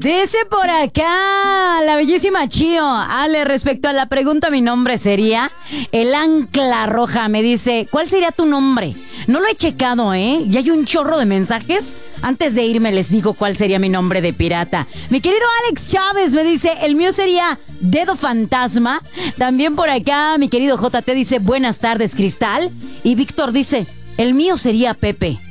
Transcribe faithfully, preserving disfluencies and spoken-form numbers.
Dice por acá la bellísima Chío. Ale, respecto a la pregunta, mi nombre sería El Ancla Roja. Me dice, ¿cuál sería tu nombre? No lo he checado, ¿eh? Y hay un chorro de mensajes. Antes de irme les digo cuál sería mi nombre de pirata. Mi querido Alex Chávez me dice, el mío sería Dedo Fantasma. También por acá mi querido J T dice, buenas tardes, Cristal. Y Víctor dice, el mío sería Pepe.